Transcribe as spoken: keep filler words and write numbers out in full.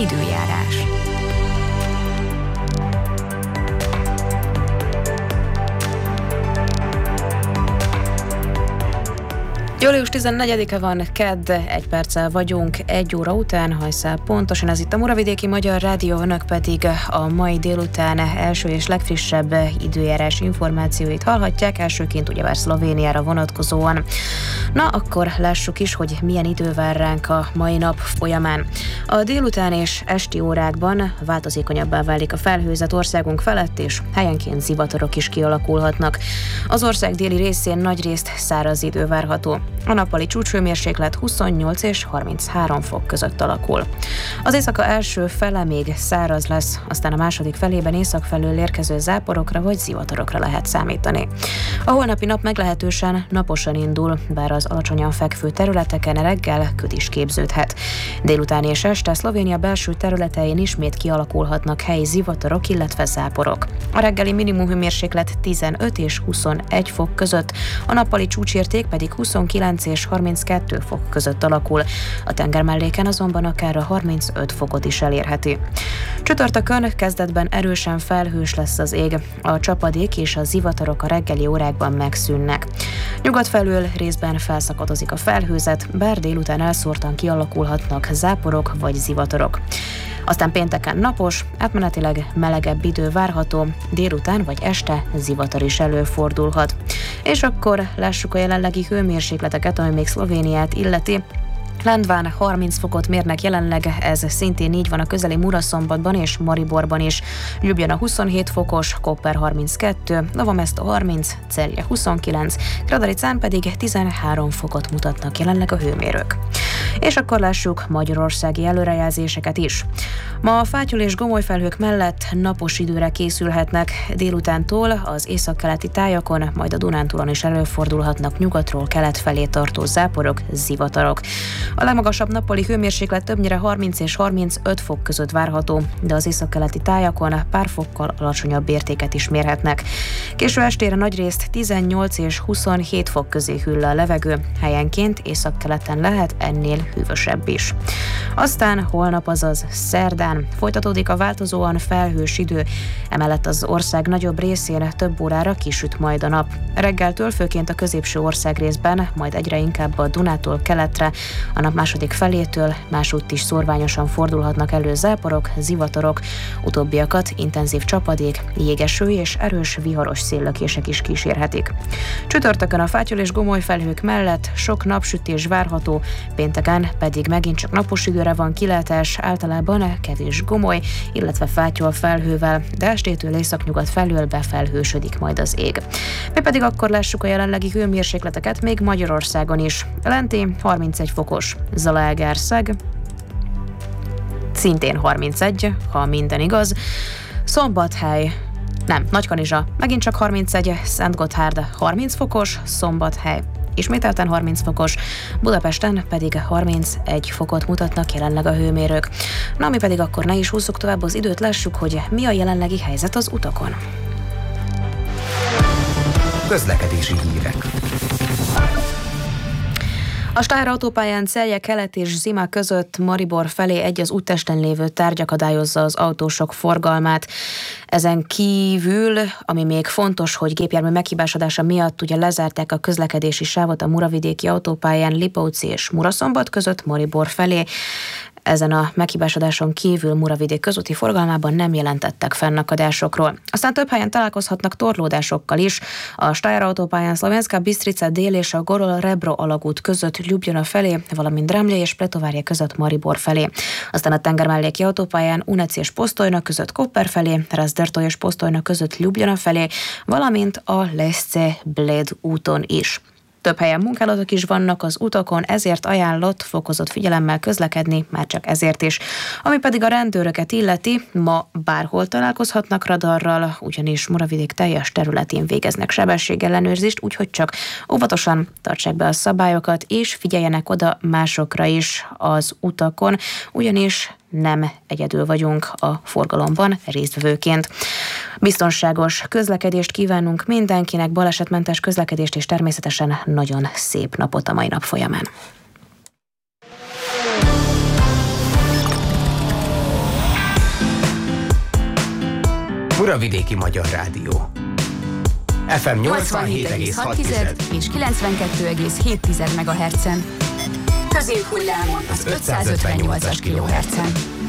Időjárás. július tizennegyedike van, kedd, egy perccel vagyunk, egy óra után, hajszál pontosan, ez itt a Muravidéki Magyar Rádió, önök pedig a mai délután első és legfrissebb időjárás információit hallhatják, elsőként ugyebár Szlovéniára vonatkozóan. Na, akkor lássuk is, hogy milyen idő vár ránk a mai nap folyamán. A délután és esti órákban változékonyabbá válik a felhőzet országunk felett, és helyenként zivatarok is kialakulhatnak. Az ország déli részén nagyrészt száraz idő várható. A nappali csúcshőmérséklet huszonnyolc és harminchárom fok között alakul. Az éjszaka első fele még száraz lesz, aztán a második felében észak felől érkező záporokra vagy zivatarokra lehet számítani. A holnapi nap meglehetősen naposan indul, bár az alacsonyan fekvő területeken reggel köd is képződhet. Délután és este Szlovénia belső területein ismét kialakulhatnak helyi zivatarok, illetve záporok. A reggeli minimum hőmérséklet tizenöt és huszonegy fok között, a nappali csúcsérték pedig huszonkilenc és harminckettő fok között alakul. A tengermelléken azonban akár a harmincöt fokot is elérheti. Csütörtökön kezdetben erősen felhős lesz az ég. A csapadék és a zivatarok a reggeli órákban megszűnnek. Nyugat felől részben felszakadozik a felhőzet, bár délután elszórtan kialakulhatnak záporok vagy zivatarok. Aztán pénteken napos, átmenetileg melegebb idő várható, délután vagy este zivatar is előfordulhat. És akkor lássuk a jelenlegi hőmérsékleteket, ami még Szlovéniát illeti. Lendván harminc fokot mérnek jelenleg, ez szintén így van a közeli Muraszombatban és Mariborban is. Ljubljana huszonhét fokos, Koper harminckettő, Nova Mesto harminc, Celje huszonkilenc, Kradaricán pedig tizenhárom fokot mutatnak jelenleg a hőmérők. És akkor lássuk magyarországi előrejelzéseket is. Ma a fátyol és gomoly felhők mellett napos időre készülhetnek. Délutántól az északkeleti tájakon, majd a Dunántúlon is előfordulhatnak nyugatról kelet felé tartó záporok, zivatarok. A legmagasabb nappali hőmérséklet többnyire harminc és harmincöt fok között várható, de az északkeleti tájakon pár fokkal alacsonyabb értéket is mérhetnek. Késő estére nagyrészt tizennyolc és huszonhét fok közé hűl le a levegő, helyenként északkeleten lehet ennél hűvösebb is. Aztán holnap, azaz szerdán folytatódik a változóan felhős idő, emellett az ország nagyobb részén több órára kisüt majd a nap. Reggeltől főként a középső országrészben, majd egyre inkább a Dunától keletre, a nap második felétől másútt is szórványosan fordulhatnak elő záporok, zivatarok, utóbbiakat intenzív csapadék, jégeső és erős viharos széllökések is kísérhetik. Csütörtökön a fátyol és gomoly felhők mellett sok napsütés várható, pénteken pedig megint csak napos időre van kilátás, általában kevés gomoly, illetve fátyol felhővel, de estétől északnyugat felől befelhősödik majd az ég. Mi pedig akkor lássuk a jelenlegi hőmérsékleteket még Magyarországon is. Lenti harmincegy fokos, Zalaegerszeg szintén harmincegy, ha minden igaz, Szombathely, nem, Nagykanizsa megint csak harmincegy, Szentgotthárd harminc fokos, Szombathely ismételten harminc fokos, Budapesten pedig harmincegy fokot mutatnak jelenleg a hőmérők. Na, mi pedig akkor ne is húzzuk tovább az időt, lássuk, hogy mi a jelenlegi helyzet az utakon. Közlekedési hírek. A Steyr autópályán Celje kelet és Zima között Maribor felé egy az úttesten lévő tárgy akadályozza az autósok forgalmát. Ezen kívül, ami még fontos, hogy gépjármű meghibásodása miatt ugye lezárták a közlekedési sávot a Muravidéki autópályán Lipóci és Muraszombat között Maribor felé. Ezen a meghibásodáson kívül Muravidék közúti forgalmában nem jelentettek fennakadásokról. Aztán több helyen találkozhatnak torlódásokkal is. A Steyr autópályán Szlovenska Bistrica dél és a Gorol-Rebro alagút között Ljubljana felé, valamint Dremlje és Pletovárje között Maribor felé. Aztán a tengermelléki autópályán Unec és Posztolyna között Koper felé, Razdrtoj és Posztolyna között Ljubljana felé, valamint a Lesce-Bled úton is. Több helyen munkálatok is vannak az utakon, ezért ajánlott fokozott figyelemmel közlekedni, már csak ezért is. Ami pedig a rendőröket illeti, ma bárhol találkozhatnak radarral, ugyanis Muravidék teljes területén végeznek sebességellenőrzést, úgyhogy csak óvatosan tartsák be a szabályokat, és figyeljenek oda másokra is az utakon, ugyanis nem egyedül vagyunk a forgalomban résztvevőként. Biztonságos közlekedést kívánunk mindenkinek, balesetmentes közlekedést és természetesen nagyon szép napot a mai nap folyamán. Muravidéki Magyar Rádió. ef em nyolcvanhét egész hat és kilencvenkettő egész hét megahertzen. Középhullámon az ötszázötvennyolcas kilohertzen.